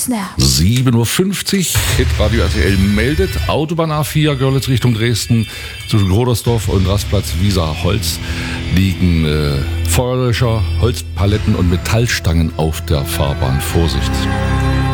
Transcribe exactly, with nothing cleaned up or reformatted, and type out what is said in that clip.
Snap. sieben Uhr fünfzig, Hitradio R T L meldet, Autobahn A vier, Görlitz Richtung Dresden, zwischen Grodersdorf und Rastplatz Wiesa-Holz liegen äh, Feuerlöscher, Holzpaletten und Metallstangen auf der Fahrbahn. Vorsicht!